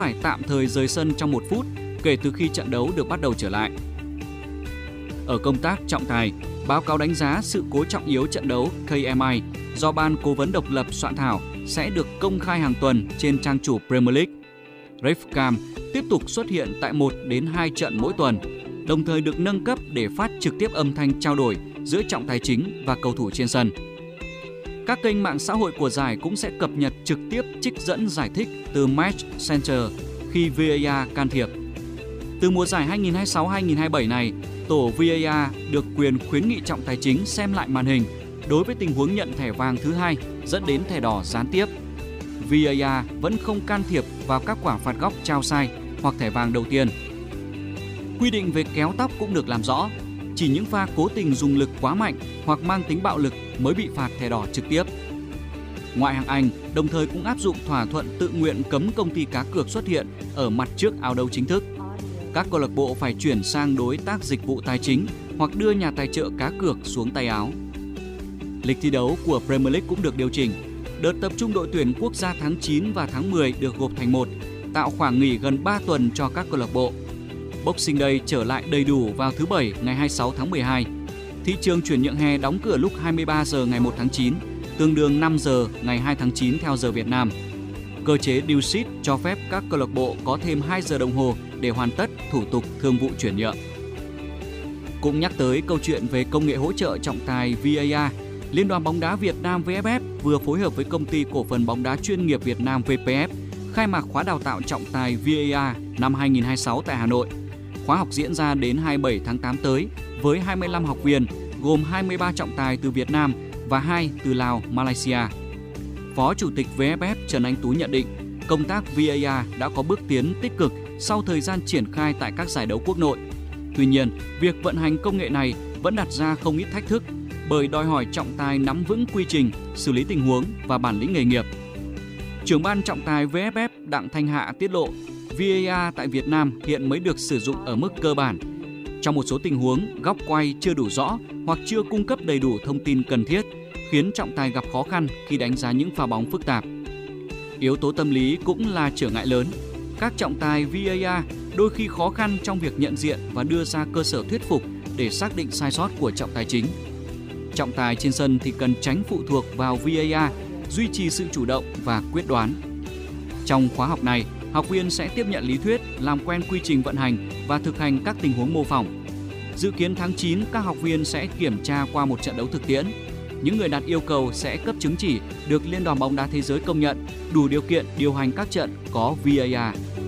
phải tạm thời rời sân trong 1 phút kể từ khi trận đấu được bắt đầu trở lại. Ở công tác trọng tài, báo cáo đánh giá sự cố trọng yếu trận đấu KMI do ban cố vấn độc lập soạn thảo sẽ được công khai hàng tuần trên trang chủ Premier League. Revcam tiếp tục xuất hiện tại 1 đến 2 trận mỗi tuần, đồng thời được nâng cấp để phát trực tiếp âm thanh trao đổi giữa trọng tài chính và cầu thủ trên sân. Các kênh mạng xã hội của giải cũng sẽ cập nhật trực tiếp trích dẫn giải thích từ Match Center khi VAR can thiệp. Từ mùa giải 2026-2027 này, tổ VAR được quyền khuyến nghị trọng tài chính xem lại màn hình đối với tình huống nhận thẻ vàng thứ 2 dẫn đến thẻ đỏ gián tiếp. VAR vẫn không can thiệp vào các quả phạt góc trao sai hoặc thẻ vàng đầu tiên. Quy định về kéo tóc cũng được làm rõ, chỉ những pha cố tình dùng lực quá mạnh hoặc mang tính bạo lực mới bị phạt thẻ đỏ trực tiếp. Ngoại hạng Anh đồng thời cũng áp dụng thỏa thuận tự nguyện cấm công ty cá cược xuất hiện ở mặt trước áo đấu chính thức. Các câu lạc bộ phải chuyển sang đối tác dịch vụ tài chính hoặc đưa nhà tài trợ cá cược xuống tay áo. Lịch thi đấu của Premier League cũng được điều chỉnh. Đợt tập trung đội tuyển quốc gia tháng 9 và tháng 10 được gộp thành một, tạo khoảng nghỉ gần 3 tuần cho các câu lạc bộ. Boxing Day trở lại đầy đủ vào thứ Bảy ngày 26 tháng 12. Thị trường chuyển nhượng hè đóng cửa lúc 23 giờ ngày 1 tháng 9, tương đương 5 giờ ngày 2 tháng 9 theo giờ Việt Nam. Cơ chế deal sheet cho phép các câu lạc bộ có thêm 2 giờ đồng hồ để hoàn tất thủ tục thương vụ chuyển nhượng. Cũng nhắc tới câu chuyện về công nghệ hỗ trợ trọng tài VAR, Liên đoàn bóng đá Việt Nam VFF vừa phối hợp với công ty cổ phần bóng đá chuyên nghiệp Việt Nam VPF khai mạc khóa đào tạo trọng tài VAR năm 2026 tại Hà Nội. Khóa học diễn ra đến 27 tháng 8 tới với 25 học viên, gồm 23 trọng tài từ Việt Nam và 2 từ Lào, Malaysia. Phó Chủ tịch VFF Trần Anh Tú nhận định, công tác VAR đã có bước tiến tích cực sau thời gian triển khai tại các giải đấu quốc nội. Tuy nhiên, việc vận hành công nghệ này vẫn đặt ra không ít thách thức bởi đòi hỏi trọng tài nắm vững quy trình, xử lý tình huống và bản lĩnh nghề nghiệp. Trưởng ban trọng tài VFF Đặng Thanh Hạ tiết lộ, VAR tại Việt Nam hiện mới được sử dụng ở mức cơ bản. Trong một số tình huống, góc quay chưa đủ rõ hoặc chưa cung cấp đầy đủ thông tin cần thiết, khiến trọng tài gặp khó khăn khi đánh giá những pha bóng phức tạp. Yếu tố tâm lý cũng là trở ngại lớn. Các trọng tài VAR đôi khi khó khăn trong việc nhận diện và đưa ra cơ sở thuyết phục để xác định sai sót của trọng tài chính. Trọng tài trên sân thì cần tránh phụ thuộc vào VAR, duy trì sự chủ động và quyết đoán. Trong khóa học này, học viên sẽ tiếp nhận lý thuyết, làm quen quy trình vận hành và thực hành các tình huống mô phỏng. Dự kiến tháng 9, các học viên sẽ kiểm tra qua một trận đấu thực tiễn. Những người đạt yêu cầu sẽ cấp chứng chỉ được Liên đoàn bóng đá thế giới công nhận, đủ điều kiện điều hành các trận có VAR.